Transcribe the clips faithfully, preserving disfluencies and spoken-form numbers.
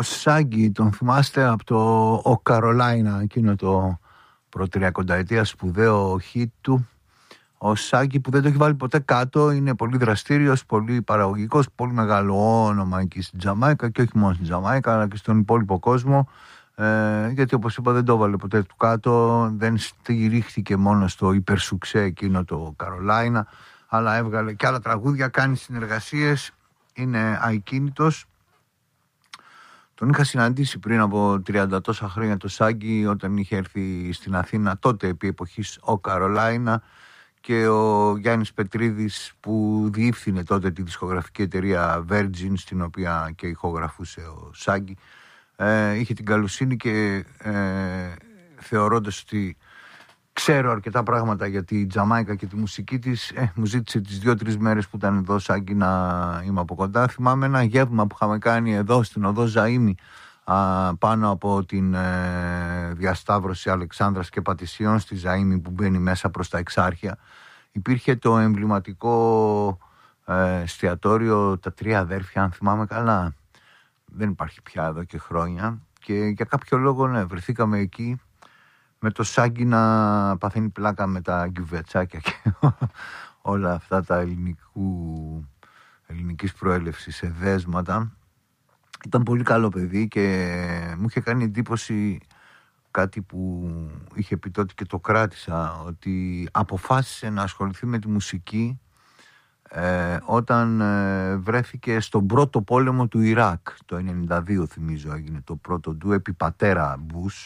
Σάγκη τον θυμάστε από το «Ο Καρολάινα», εκείνο το προτριακονταετία σπουδαίο hit του. Ο Σάγκη που δεν το έχει βάλει ποτέ κάτω, είναι πολύ δραστήριος, πολύ παραγωγικός, πολύ μεγάλο όνομα εκεί στην Τζαμάικα και όχι μόνο στην Τζαμάικα αλλά και στον υπόλοιπο κόσμο, ε, γιατί όπως είπα δεν το έβαλε ποτέ του κάτω, δεν στηρίχθηκε μόνο στο υπερσουξέ εκείνο το «Καρολάινα», αλλά έβγαλε και άλλα τραγούδια, κάνει συνεργασίες, είναι ακίνητος. Τον είχα συναντήσει πριν από τριάντα τόσα χρόνια το Σάγκη όταν είχε έρθει στην Αθήνα, τότε επί εποχής «Ο Καρολάινα», και ο Γιάννης Πετρίδης που διεύθυνε τότε τη δισκογραφική εταιρεία Virgin, στην οποία και ηχογραφούσε ο Σάγκη, ε, είχε την καλοσύνη και ε, θεωρώντας ότι ξέρω αρκετά πράγματα για τη Τζαμάικα και τη μουσική της, ε, μου ζήτησε τις δύο-τρεις μέρες που ήταν εδώ Σάγκη να είμαι από κοντά. Θυμάμαι ένα γεύμα που είχαμε κάνει εδώ στην οδό Ζαΐμι, α, πάνω από την ε, διασταύρωση Αλεξάνδρας και Πατησίων στη Ζαΐμι που μπαίνει μέσα προς τα Εξάρχεια. Υπήρχε το εμβληματικό ε, εστιατόριο «Τα Τρία Αδέρφια», αν θυμάμαι καλά. Δεν υπάρχει πια εδώ και χρόνια και για κάποιο λόγο ναι, βρεθήκαμε εκεί με το Σάγκη να παθαίνει πλάκα με τα γκιουβετσάκια και όλα αυτά τα ελληνικού, ελληνικής προέλευσης εδέσματα. Ήταν πολύ καλό παιδί και μου είχε κάνει εντύπωση κάτι που είχε πει τότε και το κράτησα, ότι αποφάσισε να ασχοληθεί με τη μουσική ε, όταν ε, βρέθηκε στον πρώτο πόλεμο του Ιράκ. Το ενενήντα δύο θυμίζω έγινε το πρώτο του επί πατέρα Μπούς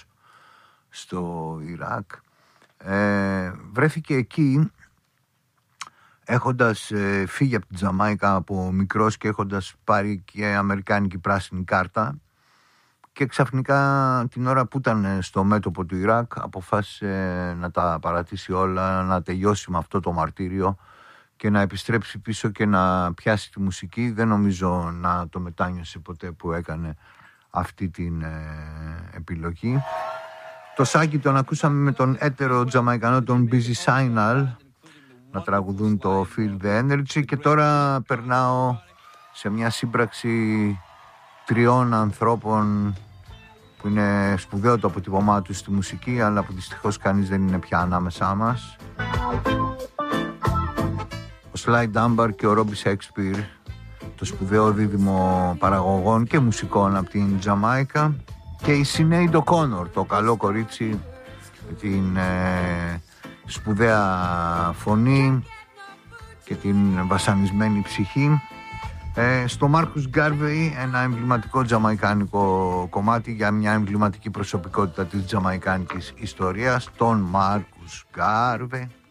στο Ιράκ. Ε, βρέθηκε εκεί έχοντας ε, φύγει από την Τζαμάικα από μικρός και έχοντας πάρει και αμερικάνικη πράσινη κάρτα, και ξαφνικά την ώρα που ήταν στο μέτωπο του Ιράκ αποφάσισε να τα παρατήσει όλα, να τελειώσει με αυτό το μαρτύριο και να επιστρέψει πίσω και να πιάσει τη μουσική. Δεν νομίζω να το μετάνιωσε ποτέ που έκανε αυτή την ε, επιλογή. Το Σάγκη τον ακούσαμε με τον έτερο Τζαμαϊκανό τον Busy Signal να τραγουδούν το Feel the Energy, και τώρα περνάω σε μια σύμπραξη τριών ανθρώπων που είναι σπουδαίο το αποτυπωμά τους στη μουσική, αλλά που δυστυχώς κανείς δεν είναι πια ανάμεσά μας. Ο Sly Dunbar και ο Robbie Shakespeare, το σπουδαίο δίδυμο παραγωγών και μουσικών από την Τζαμάικα, και η Sinead O'Connor, το καλό κορίτσι με την ε, σπουδαία φωνή και την βασανισμένη ψυχή. Ε, στο Marcus Garvey, ένα εμβληματικό τζαμαϊκάνικο κομμάτι για μια εμβληματική προσωπικότητα της τζαμαϊκάνικης ιστορίας, τον Marcus Garvey.